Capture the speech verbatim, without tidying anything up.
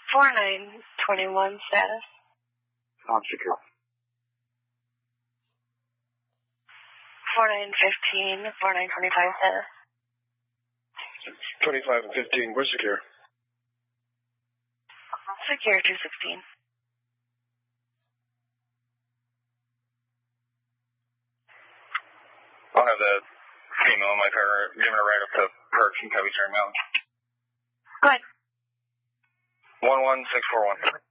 four nine twenty-one status. Sound secure. four nine fifteen, four nine twenty-five status. twenty-five and fifteen, we're secure. Secure two sixteen. I'll have the female in my car giving a ride up to Perks and Covey Mountain. Go ahead. one one six four one.